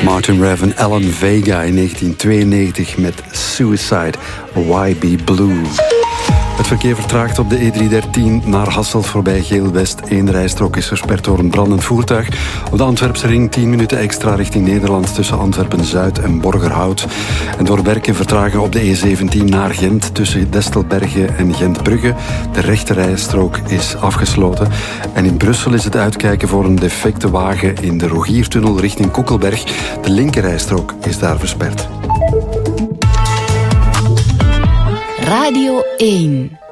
Martin Rev en Alan Vega in 1992 met Suicide, Why Be Blue. Het verkeer vertraagt op de E313 naar Hasselt voorbij Geel-West. 1 rijstrook is versperd door een brandend voertuig. Op de Antwerpse ring 10 minuten extra richting Nederland tussen Antwerpen-Zuid en Borgerhout. En door werken vertragen op de E17 naar Gent tussen Destelbergen en Gentbrugge. De rechte rijstrook is afgesloten. En in Brussel is het uitkijken voor een defecte wagen in de Rogiertunnel richting Kokkelberg. De linkerrijstrook is daar versperd. Radio 1